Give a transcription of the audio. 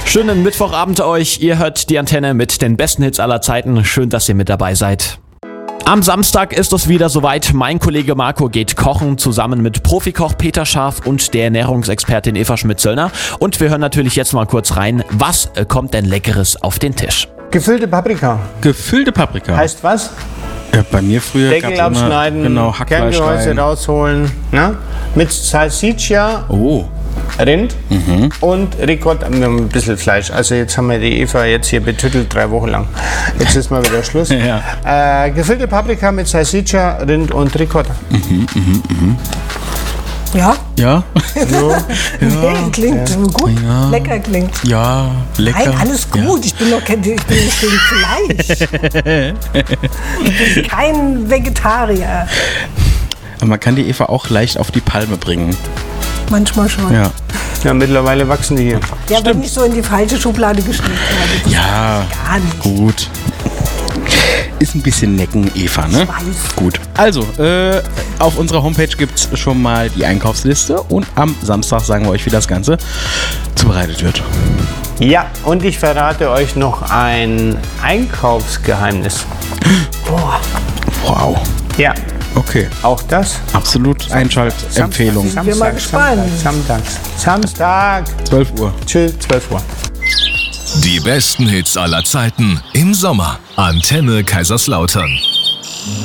Schönen Mittwochabend euch. Ihr hört die Antenne mit den besten Hits aller Zeiten. Schön, dass ihr mit dabei seid. Am Samstag ist es wieder soweit. Mein Kollege Marco geht kochen, zusammen mit Profikoch Peter Scharf und der Ernährungsexpertin Eva Schmidt-Zöllner. Und wir hören natürlich jetzt mal kurz rein, was kommt denn Leckeres auf den Tisch? Gefüllte Paprika. Gefüllte Paprika. Heißt was? Ja, bei mir früher Deckel gab's abschneiden, genau, Hackfleisch Kerngehäuse rein. rausholen. Ne? Mit Salsiccia, Oh, Rind und Ricotta mit ein bisschen Fleisch. Also jetzt haben wir die Eva jetzt hier betüttelt 3 Wochen lang. Jetzt ist mal wieder Schluss. Ja. Gefüllte Paprika mit Salsiccia, Rind und Ricotta. Ja? ja, Nee, klingt gut. Ja. Lecker klingt. ja, lecker. Nein, alles gut. Ich bin nicht gegen Fleisch. Ich bin kein Vegetarier. Aber man kann die Eva auch leicht auf die Palme bringen. Manchmal schon. Ja, Ja, mittlerweile wachsen die hier. Ja, wenn ich so in die falsche Schublade gesteckt werde. ja, Gar nicht. gut. Ist ein bisschen necken, Eva, ne? Ich weiß. Gut. Also, auf unserer Homepage gibt's schon mal die Einkaufsliste und am Samstag sagen wir euch, wie das Ganze zubereitet wird. Ja, und ich verrate euch noch ein Einkaufsgeheimnis. Wow. Ja, Okay. auch das. Absolut Einschaltempfehlung. Sind wir mal gespannt. Samstag. 12 Uhr. Tschüss, 12 Uhr. Die besten Hits aller Zeiten im Sommer. Antenne Kaiserslautern.